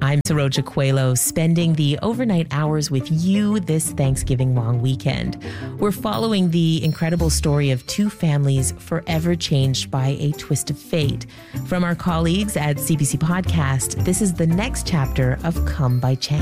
I'm Saroja Coelho, spending the overnight hours with you this Thanksgiving long weekend. We're following the incredible story of two families forever changed by a twist of fate. From our colleagues at CBC Podcast, this is the next chapter of Come by Chance.